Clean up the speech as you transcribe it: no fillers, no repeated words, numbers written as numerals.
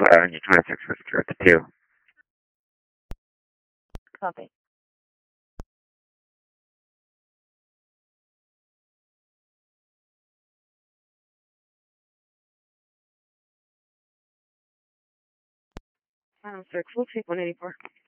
and your 26 was directed to. Copy. Six, we'll take 184.